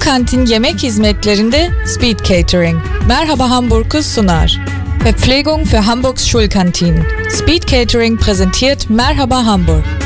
Kantin yemek hizmetlerinde Speed Catering. Merhaba Hamburg'u sunar. Verpflegung für Hamburgs Schulkantinen. Speed Catering präsentiert Merhaba Hamburg.